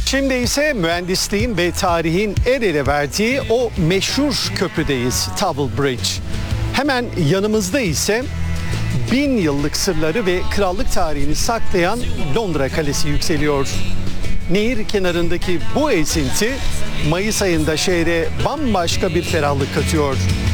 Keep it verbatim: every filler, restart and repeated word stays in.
Şimdi ise mühendisliğin ve tarihin el ele verdiği o meşhur köprüdeyiz, Tower Bridge. Hemen yanımızda ise bin yıllık sırları ve krallık tarihini saklayan Londra Kalesi yükseliyor. Nehir kenarındaki bu esinti Mayıs ayında şehre bambaşka bir ferahlık katıyor.